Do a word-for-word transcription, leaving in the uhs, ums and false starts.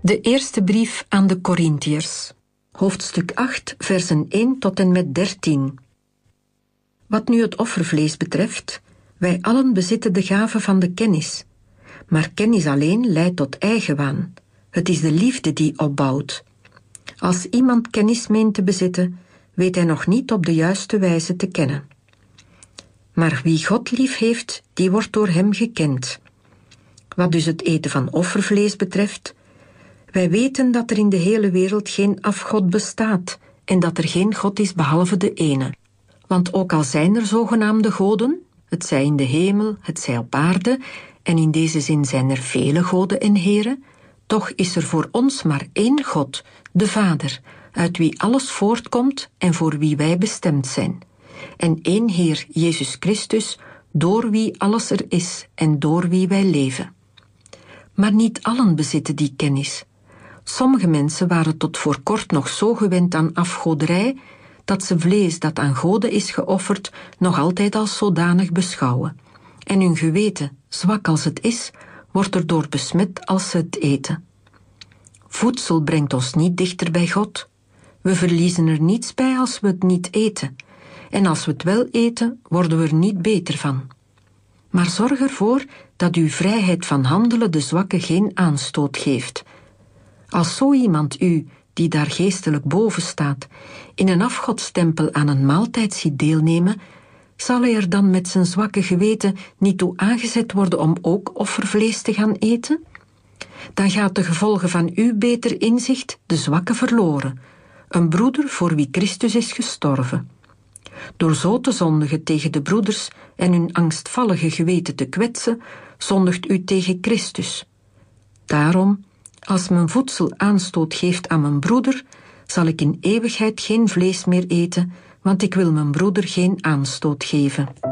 De eerste brief aan de Korintiërs, hoofdstuk acht, versen één tot en met dertien. Wat nu het offervlees betreft, wij allen bezitten de gave van de kennis. Maar kennis alleen leidt tot eigenwaan. Het is de liefde die opbouwt. Als iemand kennis meent te bezitten, weet hij nog niet op de juiste wijze te kennen. Maar wie God lief heeft, die wordt door hem gekend. Wat dus het eten van offervlees betreft, wij weten dat er in de hele wereld geen afgod bestaat en dat er geen God is behalve de ene. Want ook al zijn er zogenaamde goden, het zij in de hemel, het zij op aarde, en in deze zin zijn er vele goden en heren, toch is er voor ons maar één God, de Vader, uit wie alles voortkomt en voor wie wij bestemd zijn. En één Heer, Jezus Christus, door wie alles er is en door wie wij leven. Maar niet allen bezitten die kennis. Sommige mensen waren tot voor kort nog zo gewend aan afgoderij, dat ze vlees dat aan goden is geofferd nog altijd als zodanig beschouwen. En hun geweten, zwak als het is, wordt erdoor besmet als ze het eten. Voedsel brengt ons niet dichter bij God. We verliezen er niets bij als we het niet eten. En als we het wel eten, worden we er niet beter van. Maar zorg ervoor dat uw vrijheid van handelen de zwakke geen aanstoot geeft. Als zo iemand u, die daar geestelijk boven staat, in een afgodstempel aan een maaltijd ziet deelnemen, zal hij er dan met zijn zwakke geweten niet toe aangezet worden om ook offervlees te gaan eten? Dan gaat de gevolgen van uw beter inzicht de zwakke verloren, een broeder voor wie Christus is gestorven. Door zo te zondigen tegen de broeders en hun angstvallige geweten te kwetsen, zondigt u tegen Christus. Daarom, als mijn voedsel aanstoot geeft aan mijn broeder, zal ik in eeuwigheid geen vlees meer eten, want ik wil mijn broeder geen aanstoot geven.